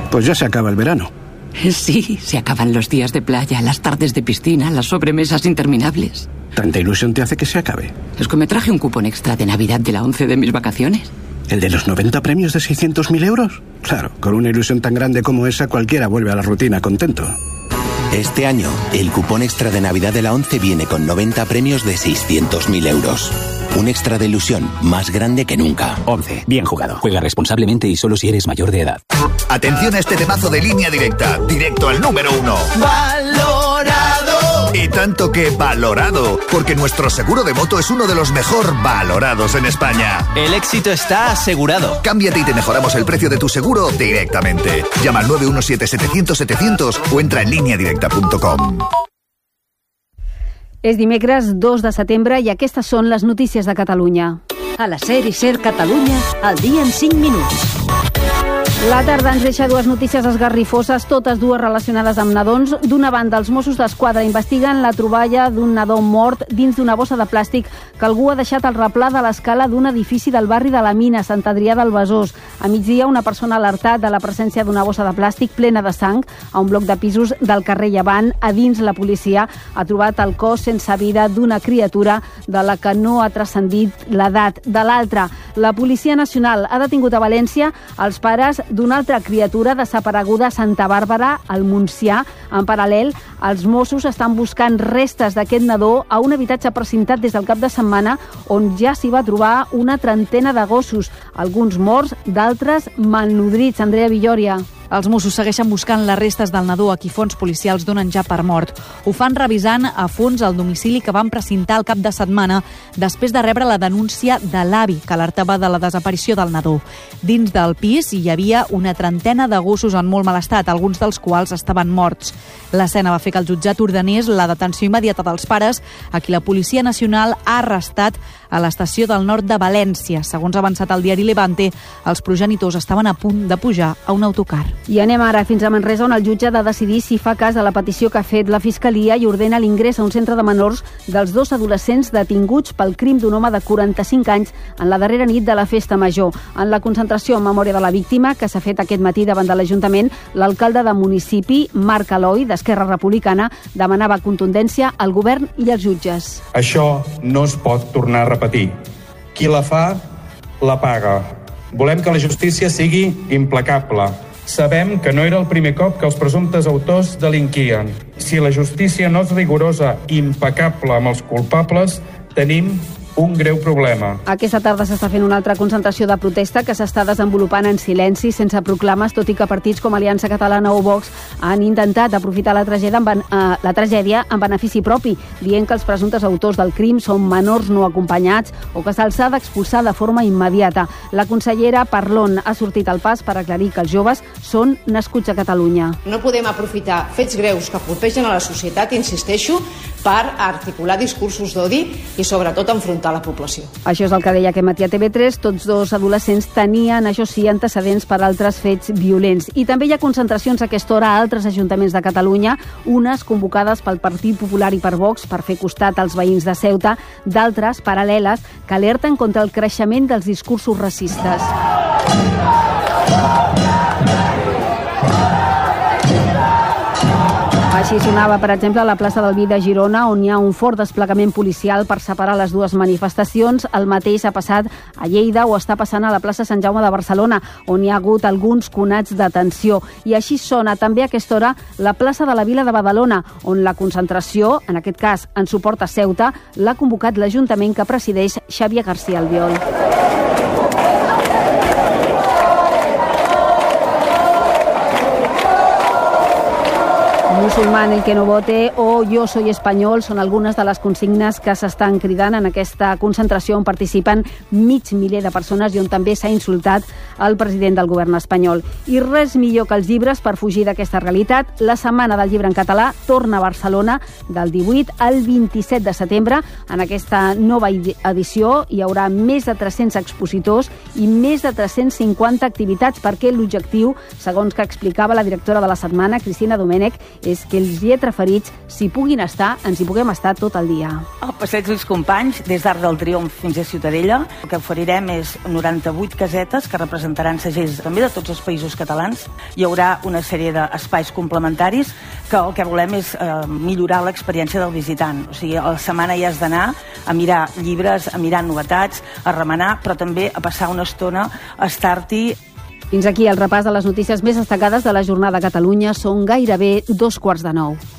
Pues ya se acaba el verano. Sí, se acaban los días de playa, las tardes de piscina, las sobremesas interminables. ¿Tanta ilusión te hace que se acabe? Es que me traje un cupón extra de Navidad de la 11 de mis vacaciones. ¿El de los 90 premios de 600.000 euros? Claro, con una ilusión tan grande como esa, cualquiera vuelve a la rutina contento. Este año, el cupón extra de Navidad de la 11 viene con 90 premios de 600.000 euros. Un extra de ilusión más grande que nunca. 11. Bien jugado. Juega responsablemente y solo si eres mayor de edad. Atención a este temazo de Línea Directa. Directo al número 1. ¡Valorado! Y tanto que valorado, porque nuestro seguro de moto es uno de los mejor valorados en España. El éxito está asegurado. Cámbiate y te mejoramos el precio de tu seguro directamente. Llama al 917-700-700 o entra en lineadirecta.com. És dimecres 2 de setembre i aquestes són les notícies de Catalunya. A la SER i SER Catalunya, al dia en 5 minuts. La tarda ens deixa dues notícies esgarrifoses, totes dues relacionades amb nadons. D'una banda, els Mossos d'Esquadra investiguen la troballa d'un nadó mort dins d'una bossa de plàstic que algú ha deixat al replà de l'escala d'un edifici del barri de la Mina, Sant Adrià del Besòs. A migdia, una persona ha alertat de la presència d'una bossa de plàstic plena de sang a un bloc de pisos del carrer Llevant. A dins, la policia ha trobat el cos sense vida d'una criatura de la que no ha transcendit l'edat. De l'altra, la Policia Nacional ha detingut a València els pares d'una altra criatura desapareguda a Santa Bàrbara, al Montsià. En paral·lel, els Mossos estan buscant restes d'aquest nadó a un habitatge precintat des del cap de setmana on ja s'hi va trobar una trentena de gossos, alguns morts, d'altres malnodrits. Andrea Villòria. Els Mossos segueixen buscant les restes del nadó a qui fons policials donen ja per mort. Ho fan revisant a fons el domicili que van precintar el cap de setmana després de rebre la denúncia de l'avi que alertava de la desaparició del nadó. Dins del pis hi havia una trentena de gossos en molt mal estat, alguns dels quals estaven morts. L'escena va fer que el jutjat ordenés la detenció immediata dels pares, a qui la Policia Nacional ha arrestat a l'estació del nord de València. Segons ha avançat el diari Levante, els progenitors estaven a punt de pujar a un autocar. I anem ara fins a Manresa, on el jutge ha de decidir si fa cas a la petició que ha fet la Fiscalia i ordena l'ingrés a un centre de menors dels 2 adolescents detinguts pel crim d'un home de 45 anys en la darrera nit de la festa major. En la concentració en memòria de la víctima, que s'ha fet aquest matí davant de l'Ajuntament, l'alcalde de municipi, Marc Aloi, d'Esquerra Republicana, demanava contundència al govern i als jutges. Això no es pot tornar a repetir. Qui la fa, la paga. Volem que la justícia sigui implacable. Sabem que no era el primer cop que els presumptes autors delinquien. Si la justícia no és rigorosa i impecable amb els culpables, tenim un greu problema. Aquesta tarda s'està fent una altra concentració de protesta que s'està desenvolupant en silenci, sense proclames, tot i que partits com Aliança Catalana o Vox han intentat aprofitar la tragèdia en benefici propi, dient que els presumptes autors del crim són menors no acompanyats o que se'ls ha d'expulsar de forma immediata. La consellera Parlon ha sortit al pas per aclarir que els joves són nascuts a Catalunya. No podem aprofitar fets greus que colpegen a la societat, insisteixo, per articular discursos d'odi i sobretot enfrontar la població. Això és el que deia aquest matí a TV3. Tots dos adolescents tenien, això sí, antecedents per altres fets violents. I també hi ha concentracions a aquesta hora a altres ajuntaments de Catalunya, unes convocades pel Partit Popular i per Vox per fer costat als veïns de Ceuta, d'altres paral·leles que alerten contra el creixement dels discursos racistes. Així sonava, per exemple, a la plaça del Vi de Girona, on hi ha un fort desplegament policial per separar les dues manifestacions. El mateix ha passat a Lleida o està passant a la plaça Sant Jaume de Barcelona, on hi ha hagut alguns conats d'atenció. I així sona també a aquesta hora la plaça de la Vila de Badalona, on la concentració, en aquest cas en suport a Ceuta, l'ha convocat l'Ajuntament que presideix Xavier García Albiol. Musulmán el que no vote o Yo soy espanyol són algunes de les consignes que s'estan cridant en aquesta concentració on participen mig miler de persones i on també s'ha insultat el president del govern espanyol. I res millor que els llibres per fugir d'aquesta realitat. La Setmana del Llibre en Català torna a Barcelona del 18 al 27 de setembre. En aquesta nova edició hi haurà més de 300 expositors i més de 350 activitats, perquè l'objectiu, segons que explicava la directora de la setmana, Cristina Domènech, és que els lletraferits s'hi puguin estar, ens hi puguem estar tot el dia. Al Passeig dels Companys, des d'Arc del Triomf fins a Ciutadella, el que oferirem és 98 casetes que representaran segells també de tots els països catalans. Hi haurà una sèrie d'espais complementaris que el que volem és millorar l'experiència del visitant. O sigui, a la setmana ja has d'anar a mirar llibres, a mirar novetats, a remenar, però també a passar una estona a estar-t'hi. Fins aquí el repàs de les notícies més destacades de la jornada a Catalunya. Són gairebé 8:45.